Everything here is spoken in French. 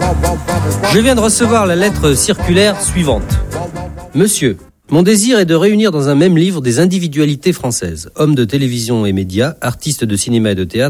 Je viens de recevoir la lettre circulaire suivante. Monsieur, mon désir est de réunir dans un même livre des individualités françaises, hommes de télévision et médias, artistes de cinéma et de théâtre,